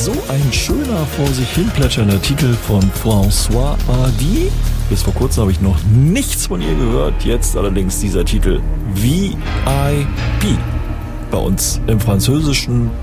So ein schöner, vor sich hin plätschernder Titel von Françoise Hardy. Bis vor kurzem habe ich noch nichts von ihr gehört, jetzt allerdings dieser Titel VIP. Bei uns im Französischen